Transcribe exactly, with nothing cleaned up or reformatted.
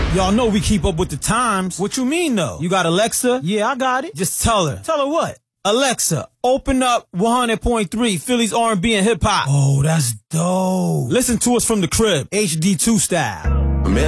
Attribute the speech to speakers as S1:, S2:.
S1: Y'all know we keep up with the times. What you mean, though? You got Alexa? Yeah, I got it. Just tell her. Tell her what? Alexa, open up one hundred point three Philly's R and B and hip hop. Oh, that's dope. Listen to us from the crib, H D two style.